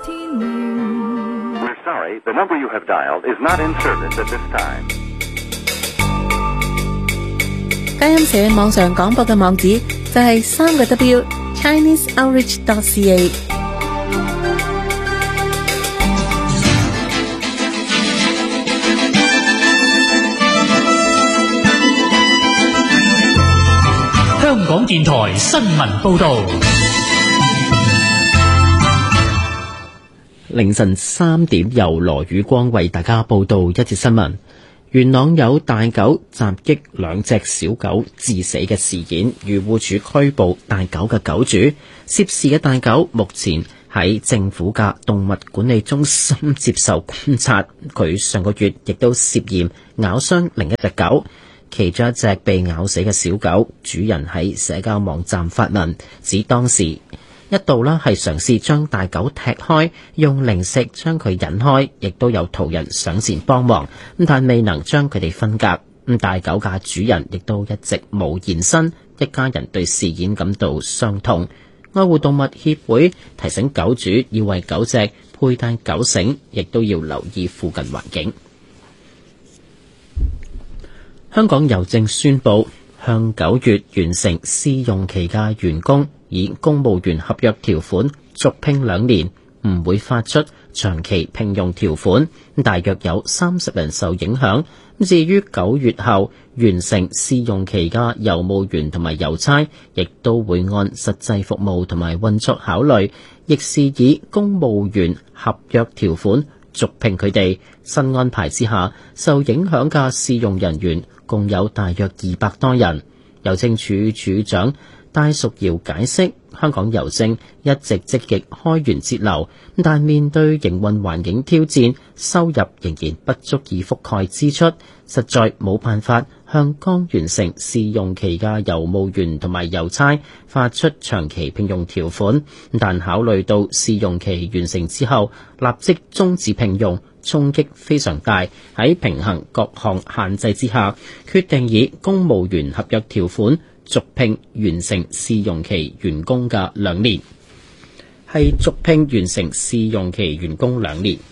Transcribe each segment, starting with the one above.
We're sorry, the number you have dialed is not in service at this time. 佳音社網上廣播嘅網址就係3W ChineseOutreach.ca。 香港電台新聞報導。 凌晨3點，由羅宇光為大家報道一節新聞。元朗有大狗襲擊2隻小狗致死嘅事件，漁護署拘捕大狗嘅狗主。涉事嘅大狗目前喺政府嘅動物管理中心接受觀察，佢上個月亦都涉嫌咬傷另一隻狗。其中一隻被咬死嘅小狗，主人喺社交網站發文，指當時一度係嘗試將大狗踢開，用零食將佢引開，亦都有途人上前幫忙，但未能將佢哋分隔。大狗嘅主人亦都一直冇現身，一家人對事件感到傷痛。愛護動物協會提醒狗主要為狗隻佩戴狗繩，亦都要留意附近環境。香港郵政宣布，向9月完成試用期嘅員工以公務員合約條款續聘2年，唔會發出長期聘用條款，大約有30人受影響。至於9月後完成試用期嘅郵務員同埋郵差，亦都會按實際服務同埋運作考慮，亦是以公務員合約條款續聘佢哋。新安排之下，受影響嘅試用人員共有大約200多人。郵政署署長戴淑瑤解釋，香港郵政一直積極開源節流，但面對營運環境挑戰，收入仍然不足以覆蓋支出，實在冇辦法向剛完成試用期嘅郵務員同埋郵差發出長期聘用條款。但考慮到試用期完成之後立即終止聘用，衝擊非常大，喺平衡各項限制之下，決定以公務員合約條款續聘完成試用期員工嘅2年，係續聘完成試用期員工2年。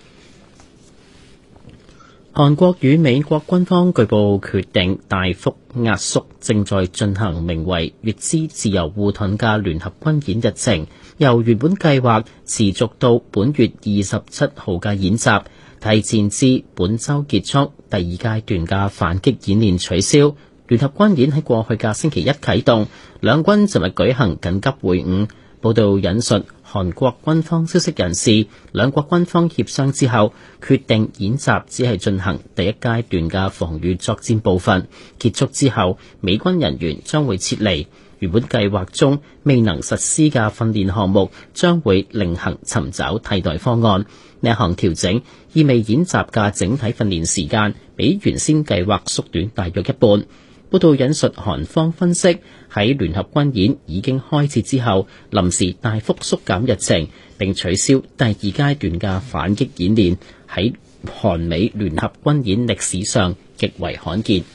韓國與美國軍方據報決定大幅壓縮正在進行名為乙支自由護盾嘅聯合軍演日程，由原本計劃持續到本月27號嘅演習，提前至本週結束。第2階段嘅反擊演練取消。聯合軍演喺過去嘅星期一啟動，兩軍尋日舉行緊急會晤。報道引述韓國軍方消息人士，兩國軍方協商之後，決定演習只係進行第1階段嘅防禦作戰部分，結束之後，美軍人員將會撤離。原本計劃中未能實施嘅訓練項目，將會另行尋找替代方案。呢一項調整意味演習嘅整體訓練時間比原先計劃縮短大約一半。報道引述韓方分析，喺聯合軍演已經開始之後，臨時大幅縮減日程並取消第2階段嘅反擊演練，喺韓美聯合軍演歷史上極為罕見。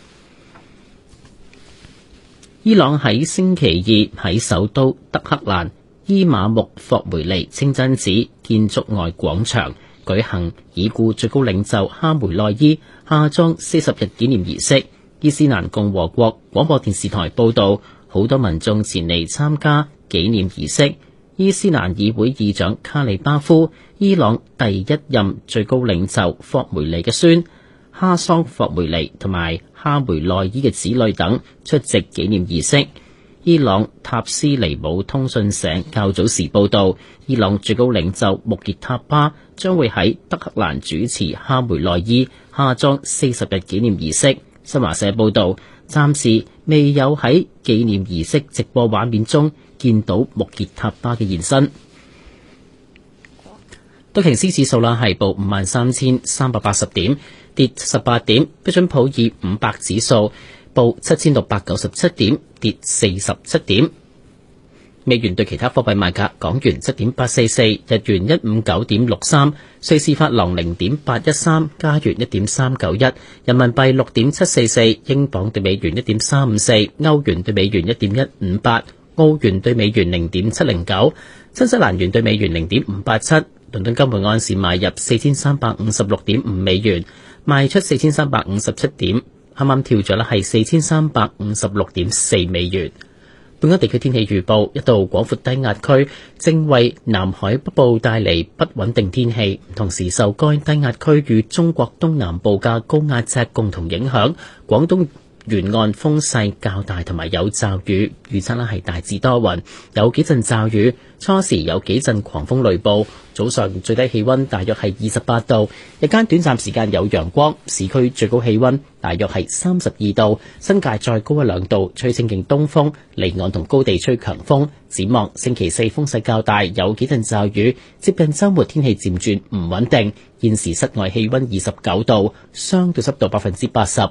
伊朗喺星期二喺首都德黑蘭伊馬木霍梅利清真寺建築外廣場舉行已故最高領袖哈梅內伊下葬40日紀念儀式。伊斯蘭共和國廣播電視台報道，好多民眾前嚟參加紀念儀式。伊斯蘭議會議長卡里巴夫、伊朗第1任最高領袖霍梅利嘅孫哈桑霍梅利同埋哈梅內伊嘅子女等出席紀念儀式。伊朗塔斯尼姆通訊社較早時報道，伊朗最高領袖穆傑塔巴將會喺德黑蘭主持哈梅內伊下葬40日紀念儀式。新華社報道，暫時未有喺紀念儀式直播畫面中見到穆傑塔巴嘅現身。道瓊斯指數係報53,380點，跌18點。標準普爾500指數報7,697點，跌47點。美元對其他貨幣賣價：港元7.844，日元159.63，瑞士法郎0.813，加元1.391，人民幣6.744，英鎊對美元1.354，歐元對美元1.158， 澳元對美元0.709，新西蘭元對美元0.587。倫敦金每盎司買入4356.5美元，賣出4357點，啱啱跳咗啦，係4356.4美元。本港地區天氣預報，一道廣闊低壓區正為南海北部帶嚟不穩定天氣，同時受該低壓區與中國東南部嘅高壓脊共同影響，廣東沿岸風勢較大同埋有驟雨，預測係大致多雲，有幾陣驟雨，初時有幾陣狂風雷暴。早上最低氣溫大約係28度，日間短暫時間有陽光，市區最高氣溫大約係32度，新界再高1-2度，吹清勁東風，離岸同高地吹強風。展望星期四風勢較大，有幾陣驟雨，接近週末天氣漸轉唔穩定。現時室外氣溫29度，相對濕度80%。